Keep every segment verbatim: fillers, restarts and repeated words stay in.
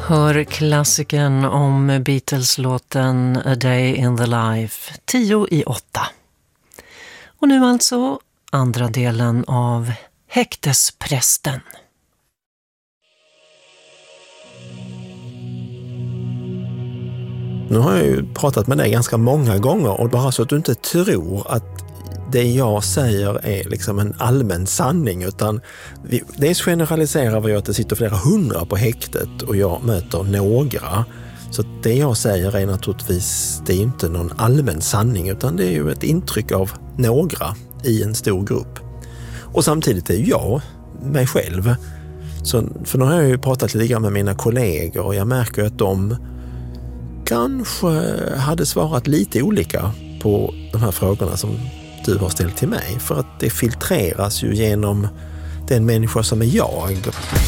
Hör klassikern om Beatles-låten A Day in the Life, tio i åtta. Och nu alltså andra delen av Häktesprästen. Nu har jag ju pratat med dig ganska många gånger och bara så att du inte tror att det jag säger är liksom en allmän sanning, utan vi, dels generaliserar vi att det sitter flera hundra på häktet och jag möter några. Så det jag säger är naturligtvis, det är inte någon allmän sanning, utan det är ju ett intryck av några i en stor grupp. Och samtidigt är jag mig själv. Så, för nu har jag ju pratat lite grann med mina kollegor och jag märker att de kanske hade svarat lite olika på de här frågorna som du har ställt till mig, för att det filtreras ju genom den människa som är jag.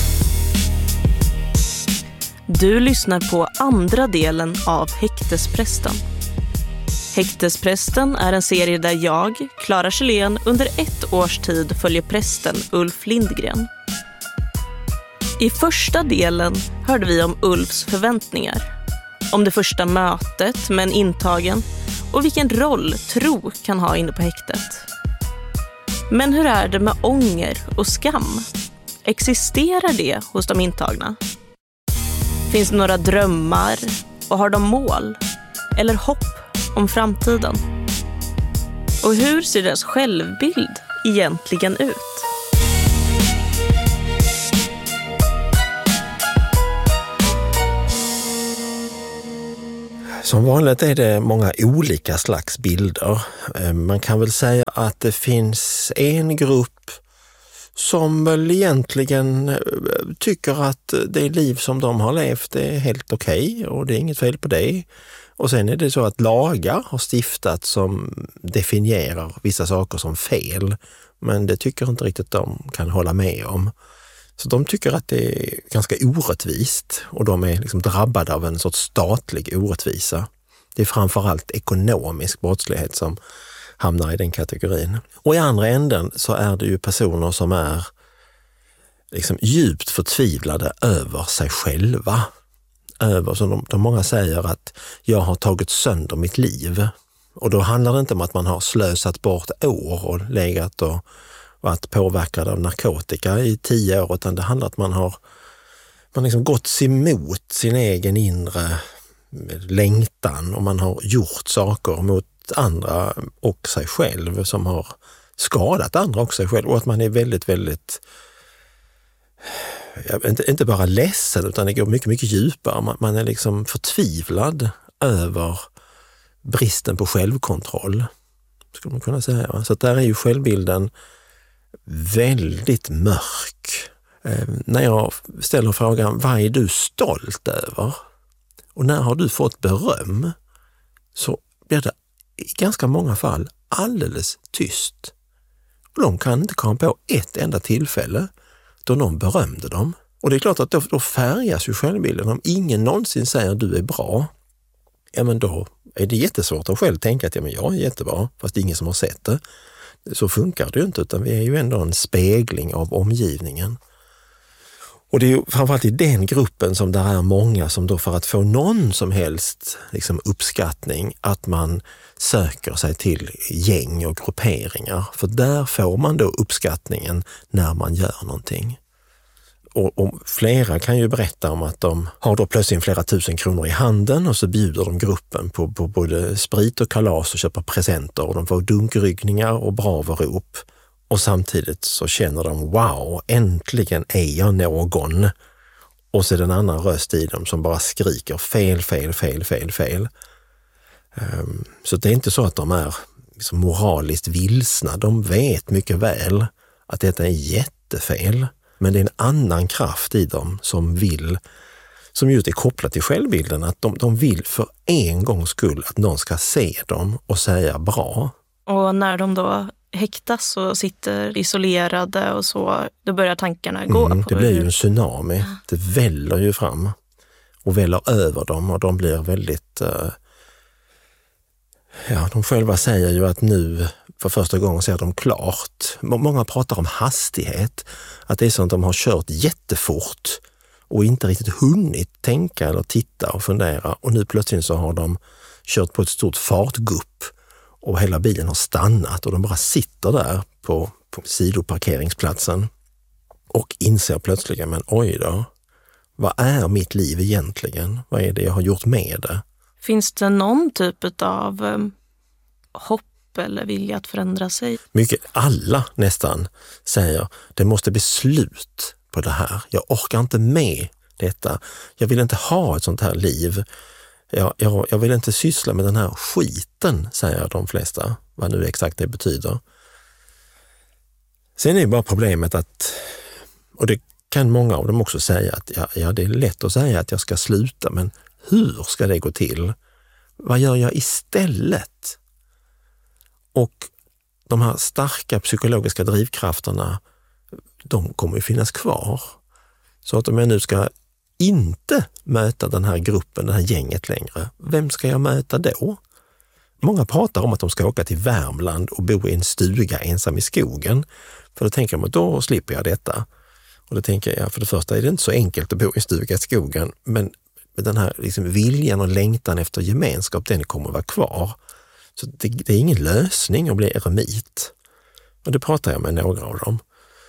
Du lyssnar på andra delen av Häktesprästen. Häktesprästen är en serie där jag, Clara Kjellén, under ett års tid följer prästen Ulf Lindgren. I första delen hörde vi om Ulfs förväntningar, om det första mötet med en intagen och vilken roll tro kan ha inne på häktet. Men hur är det med ånger och skam? Existerar det hos de intagna? Finns det några drömmar och har de mål eller hopp om framtiden? Och hur ser deras självbild egentligen ut? Som vanligt är det många olika slags bilder. Man kan väl säga att det finns en grupp som väl egentligen tycker att det liv som de har levt är helt okej och det är inget fel på det. Och sen är det så att lagar har stiftat som definierar vissa saker som fel, men det tycker inte riktigt de kan hålla med om. Så de tycker att det är ganska orättvist och de är liksom drabbade av en sorts statlig orättvisa. Det är framförallt ekonomisk brottslighet som hamnar i den kategorin. Och i andra änden så är det ju personer som är liksom djupt förtvivlade över sig själva. Över, som de, de många säger att jag har tagit sönder mitt liv. Och då handlar det inte om att man har slösat bort år och legat och varit påverkad av narkotika i tio år, utan det handlar om att man har man liksom gått emot sin egen inre längtan och man har gjort saker mot andra och sig själv som har skadat andra och sig själv, och att man är väldigt, väldigt inte, inte bara ledsen utan det går mycket, mycket djupare. Man, man är liksom förtvivlad över bristen på självkontroll, skulle man kunna säga. Så att där är ju självbilden väldigt mörk. Eh, när jag ställer frågan, vad är du stolt över? Och när har du fått beröm? Så blir det i ganska många fall alldeles tyst. Och de kan inte komma på ett enda tillfälle då någon berömde dem. Och det är klart att då, då färgas ju självbilden. Om ingen någonsin säger att du är bra, ja men då är det jättesvårt att själv tänka att ja, men jag är jättebra, fast det är ingen som har sett det. Så funkar det ju inte, utan vi är ju ändå en spegling av omgivningen. Och det är ju framförallt i den gruppen som det är många som då, för att få någon som helst liksom uppskattning, att man söker sig till gäng och grupperingar. För där får man då uppskattningen när man gör någonting. Och, och flera kan ju berätta om att de har då plötsligt flera tusen kronor i handen och så bjuder de gruppen på, på både sprit och kalas och köper presenter och de får dunkryggningar och bravorop. Och samtidigt så känner de, wow, äntligen är jag någon. Och så är det en annan röst i dem som bara skriker fel, fel, fel, fel, fel. Um, så det är inte så att de är liksom moraliskt vilsna. De vet mycket väl att detta är jättefel. Men det är en annan kraft i dem som vill, som just är kopplat till självbilden, att de, de vill för en gångs skull att någon ska se dem och säga bra. Och när de då häktas och sitter isolerade och så, då börjar tankarna gå. Mm, på det blir hur... ju en tsunami. Det väller ju fram och väller över dem och de blir väldigt... Uh, ja, de själva säger ju att nu för första gången ser de klart. Många pratar om hastighet. Att det är så att de har kört jättefort och inte riktigt hunnit tänka eller titta och fundera, och nu plötsligt så har de kört på ett stort fartgupp och hela bilen har stannat och de bara sitter där på, på sidoparkeringsplatsen och inser plötsligt, men oj då, vad är mitt liv egentligen? Vad är det jag har gjort med det? Finns det någon typ av um, hopp eller vilja att förändra sig? Mycket, alla nästan säger, det måste bli slut på det här. Jag orkar inte med detta. Jag vill inte ha ett sånt här liv. Jag, jag, jag vill inte syssla med den här skiten, säger de flesta. Vad nu exakt det betyder. Sen är det bara problemet att, och det kan många av dem också säga, att ja, ja, det är lätt att säga att jag ska sluta, men hur ska det gå till? Vad gör jag istället? Och de här starka psykologiska drivkrafterna, de kommer ju finnas kvar. Så att om jag nu ska inte möta den här gruppen, det här gänget längre, vem ska jag möta då? Många pratar om att de ska åka till Värmland och bo i en stuga ensam i skogen. För då tänker de att då slipper jag detta. Och då tänker jag, för det första är det inte så enkelt att bo i en stuga i skogen, men den här liksom viljan och längtan efter gemenskap, den kommer att vara kvar. Så det, det är ingen lösning att bli eremit. Och det pratar jag med några av dem.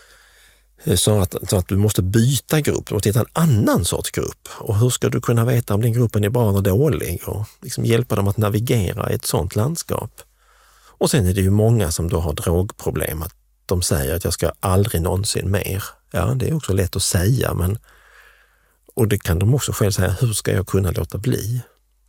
Så att, så att du måste byta grupp, du måste hitta en annan sorts grupp. Och hur ska du kunna veta om den gruppen är bra eller dålig? Och liksom hjälpa dem att navigera i ett sådant landskap. Och sen är det ju många som då har drogproblem, att de säger att jag ska aldrig någonsin mer. Ja, det är också lätt att säga, men och det kan de också själv säga, hur ska jag kunna låta bli?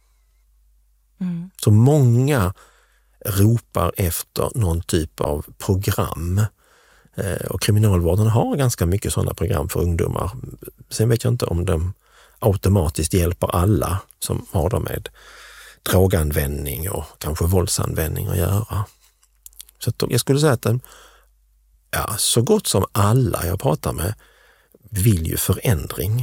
Mm. Så många ropar efter någon typ av program. Och kriminalvården har ganska mycket sådana program för ungdomar. Sen vet jag inte om de automatiskt hjälper alla som har dem med droganvändning och kanske våldsanvändning att göra. Så att jag skulle säga att den, ja, så gott som alla jag pratar med vill ju förändring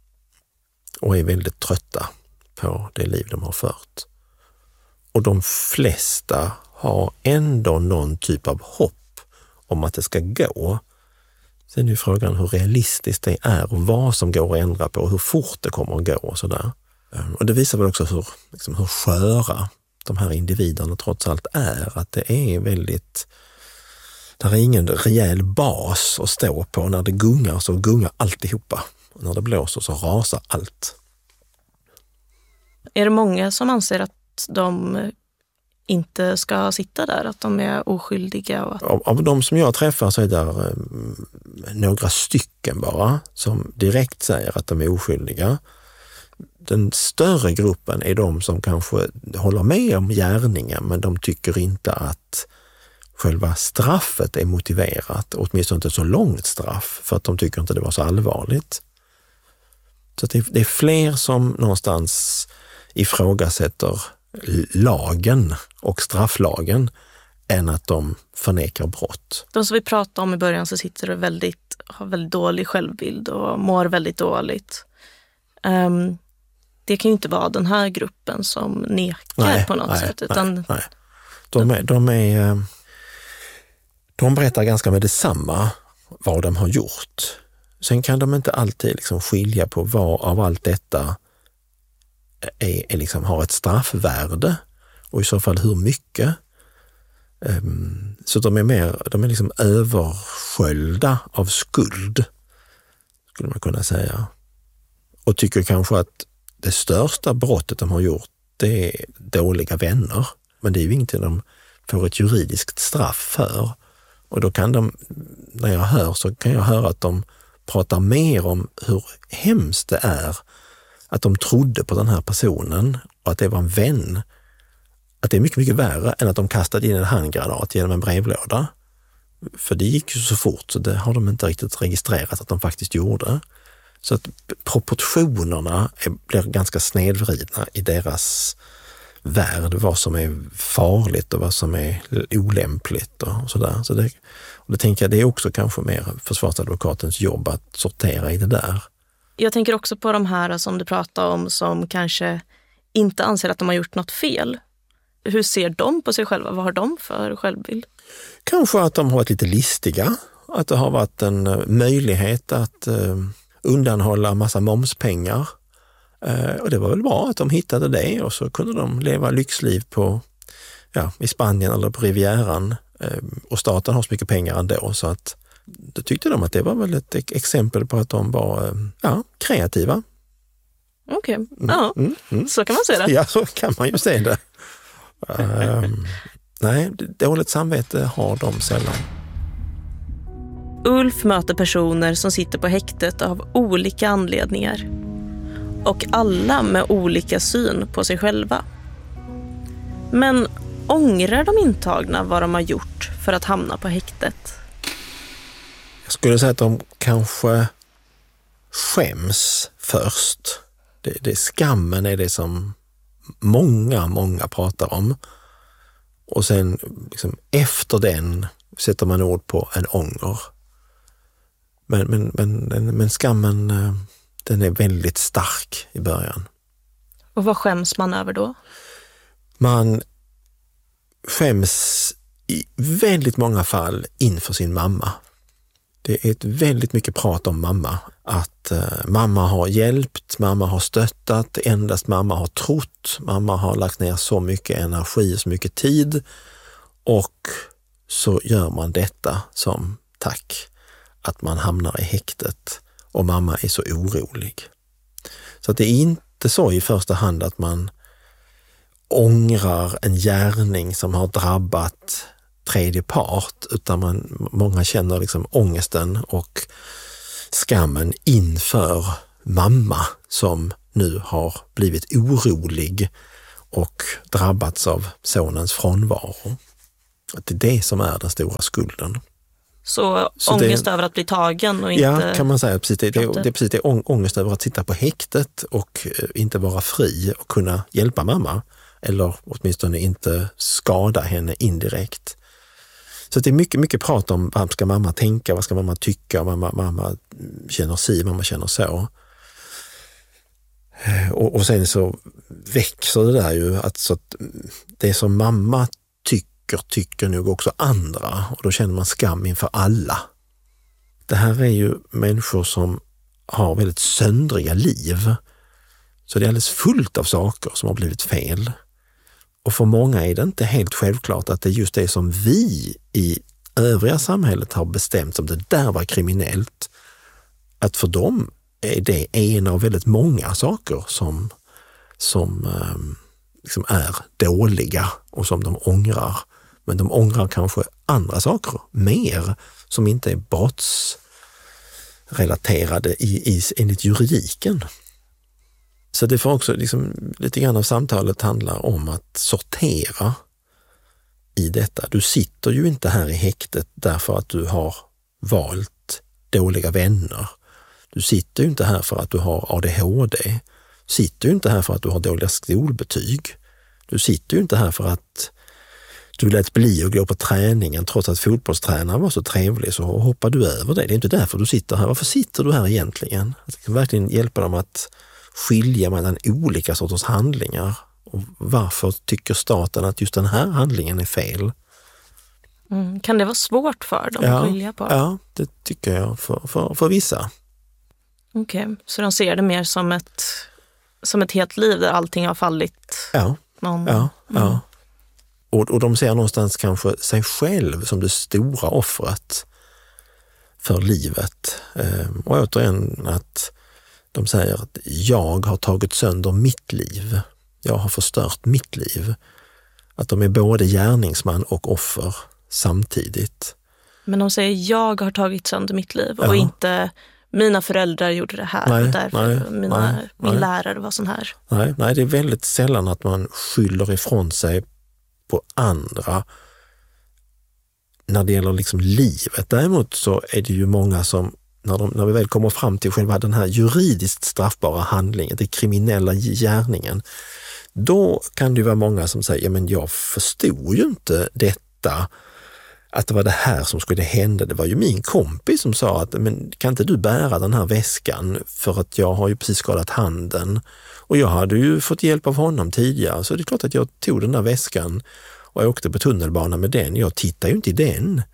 och är väldigt trötta på det liv de har fört. Och de flesta har ändå någon typ av hopp om att det ska gå. Sen är ju frågan hur realistiskt det är och vad som går att ändra på och hur fort det kommer att gå och sådär. Och det visar väl också hur, liksom, hur sköra de här individerna trots allt är. Att det är väldigt, det är ingen rejäl bas att stå på. När det gungar så gungar alltihopa. Och när det blåser så rasar allt. Är det många som anser att de inte ska sitta där, att de är oskyldiga? Och att... av, av de som jag träffar så är det eh, några stycken bara som direkt säger att de är oskyldiga. Den större gruppen är de som kanske håller med om gärningen, men de tycker inte att själva straffet är motiverat, åtminstone inte så långt straff, för att de tycker inte det var så allvarligt. Så det är, det är fler som någonstans ifrågasätter lagen och strafflagen än att de förnekar brott. De som vi pratade om i början så sitter och väldigt, har väldigt dålig självbild och mår väldigt dåligt. Um, det kan ju inte vara den här gruppen som nekar nej, på något nej, sätt. Utan... Nej, nej. De, är, de, är, de berättar ganska med detsamma vad de har gjort. Sen kan de inte alltid liksom skilja på vad av allt detta är, är liksom, har ett straffvärde och i så fall hur mycket. Um, så de är mer, de är liksom översköljda av skuld, skulle man kunna säga. Och tycker kanske att det största brottet de har gjort, det är dåliga vänner. Men det är ju ingenting de får ett juridiskt straff för. Och då kan de, när jag hör så kan jag höra att de pratar mer om hur hemskt det är att de trodde på den här personen och att det var en vän. Att det är mycket, mycket värre än att de kastade in en handgranat genom en brevlåda. För det gick ju så fort så det har de inte riktigt registrerat att de faktiskt gjorde. Så att proportionerna är, blir ganska snedvridna i deras värld. Vad som är farligt och vad som är olämpligt och sådär. Så det, och det tänker jag, det är också kanske mer försvarsadvokatens jobb att sortera i det där. Jag tänker också på de här som du pratar om som kanske inte anser att de har gjort något fel. Hur ser de på sig själva? Vad har de för självbild? Kanske att de har varit lite listiga. Att det har varit en möjlighet att eh, undanhålla massa momspengar. Eh, och det var väl bra att de hittade det och så kunde de leva lyxliv på, ja, i Spanien eller på Rivieran. Eh, och staten har så mycket pengar ändå så att då tyckte de att det var väl ett exempel på att de var eh, ja, kreativa. Okej, okay. Ja, mm, mm. Så kan man se det. Ja, så kan man ju se det. um, nej, dåligt samvete har de sällan. Ulf möter personer som sitter på häktet av olika anledningar. Och alla med olika syn på sig själva. Men ångrar de intagna vad de har gjort för att hamna på häktet? Jag skulle säga att de kanske skäms först. Det, det, skammen är det som många, många pratar om. Och sen liksom, efter den sätter man ord på en ånger. Men, men, men, men skammen, den är väldigt stark i början. Och vad skäms man över då? Man skäms i väldigt många fall inför sin mamma. Det är ett väldigt mycket prat om mamma. Att eh, mamma har hjälpt, mamma har stöttat, endast mamma har trott. Mamma har lagt ner så mycket energi och så mycket tid. Och så gör man detta som tack. Att man hamnar i häktet och mamma är så orolig. Så att det är inte så i första hand att man ångrar en gärning som har drabbat tredje part, utan man, många känner liksom ångesten och skammen inför mamma som nu har blivit orolig och drabbats av sonens frånvaro. Att det är det som är den stora skulden. Så, så ångest det, över att bli tagen och inte... Ja, kan man säga. Precis, det, det, det är precis det, ångest över att sitta på häktet och inte vara fri och kunna hjälpa mamma. Eller åtminstone inte skada henne indirekt. Så det är mycket, mycket prat om vad ska mamma tänka, vad ska mamma tycka, mamma, mamma känner si, mamma känner så. Och, och sen så växer det där ju att, så att det som mamma tycker, tycker nog också andra. Och då känner man skam inför alla. Det här är ju människor som har väldigt söndriga liv. Så det är alldeles fullt av saker som har blivit fel. Och för många är det inte helt självklart att det är just det som vi i övriga samhället har bestämt som det där var kriminellt. Att för dem är det en av väldigt många saker som, som eh, liksom är dåliga och som de ångrar. Men de ångrar kanske andra saker mer som inte är brottsrelaterade i, i, enligt juridiken. Så det får också liksom, lite grann av samtalet handlar om att sortera i detta. Du sitter ju inte här i häktet därför att du har valt dåliga vänner. Du sitter ju inte här för att du har A D H D. Du sitter ju inte här för att du har dåliga skolbetyg. Du sitter ju inte här för att du lät bli att gå på träningen trots att fotbollstränaren var så trevlig, så hoppar du över det. Det är inte därför du sitter här. Varför sitter du här egentligen? Jag kan verkligen hjälpa dem att skilja mellan olika sorters handlingar. Och varför tycker staten att just den här handlingen är fel? Mm. Kan det vara svårt för dem ja, att skilja på? Ja, det tycker jag för, för, för vissa. Okej, okay. Så de ser det mer som ett, som ett helt liv där allting har fallit? Ja, någon... ja, mm. ja. Och, och de ser någonstans kanske sig själv som det stora offret för livet. Ehm, och återigen att de säger att jag har tagit sönder mitt liv. Jag har förstört mitt liv. Att de är både gärningsman och offer samtidigt. Men de säger jag har tagit sönder mitt liv och ja. inte mina föräldrar gjorde det här. Nej, och därför nej, mina, nej, min nej. lärare var sån här. Nej, nej, det är väldigt sällan att man skyller ifrån sig på andra när det gäller liksom livet. Däremot så är det ju många som När, de, när vi väl kommer fram till själva den här juridiskt straffbara handlingen, den kriminella gärningen, då kan det ju vara många som säger, men jag förstod ju inte detta, att det var det här som skulle hända. Det var ju min kompis som sa att, men kan inte du bära den här väskan för att jag har ju precis skadat handen och jag hade ju fått hjälp av honom tidigare, så det är klart att jag tog den där väskan och jag åkte på tunnelbana med den. Jag tittar ju inte i den.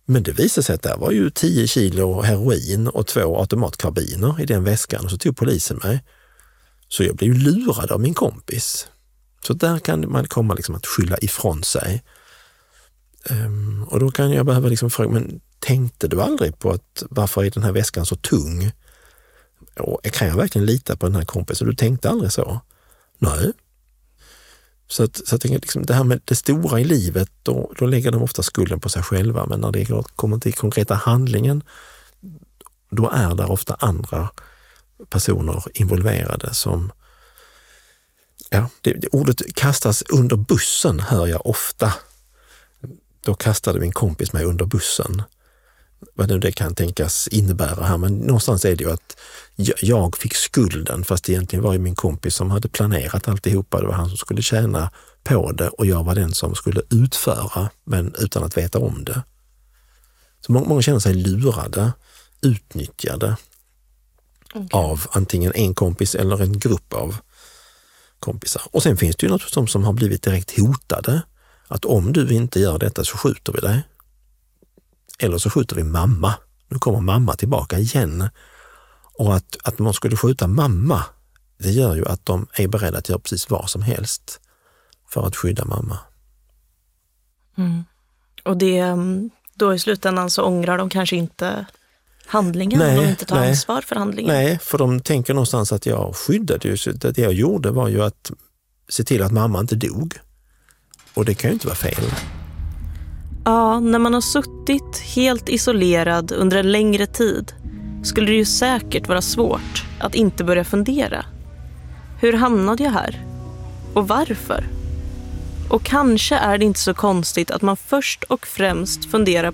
Men det visade sig att det var ju tio kilo heroin och två automatkarbiner i den väskan och så tog polisen mig. Så jag blev ju lurad av min kompis. Så där kan man komma liksom att skylla ifrån sig. Um, och då kan jag behöva liksom fråga, men tänkte du aldrig på att varför är den här väskan så tung? Och kan jag verkligen lita på den här kompisen? Du tänkte aldrig så? Nej. Så, att, så att jag, liksom, det här med det stora i livet, då, då lägger de ofta skulden på sig själva. Men när det kommer till konkreta handlingen, då är det ofta andra personer involverade som... Ja, det, det, ordet kastas under bussen hör jag ofta. Då kastade min kompis mig under bussen. Vad nu det kan tänkas innebära här, men någonstans är det ju att jag fick skulden, fast egentligen var det min kompis som hade planerat alltihopa. Det var han som skulle tjäna på det och jag var den som skulle utföra, men utan att veta om det. Så många, många känner sig lurade, utnyttjade okay. av antingen en kompis eller en grupp av kompisar. Och sen finns det ju naturligtvis de som har blivit direkt hotade, att om du inte gör detta så skjuter vi dig. Eller så skjuter vi mamma. Nu kommer mamma tillbaka igen. Och att, att man skulle skjuta mamma, det gör ju att de är beredda att göra precis vad som helst för att skydda mamma. Mm. Och det, då i slutändan så ångrar de kanske inte handlingen, nej, de inte tar nej, ansvar för handlingen. Nej, för de tänker någonstans att jag skyddade ju. Det jag gjorde var ju att se till att mamma inte dog. Och det kan ju inte vara fel. Ja, när man har suttit helt isolerad under en längre tid skulle det ju säkert vara svårt att inte börja fundera. Hur hamnade jag här? Och varför? Och kanske är det inte så konstigt att man först och främst funderar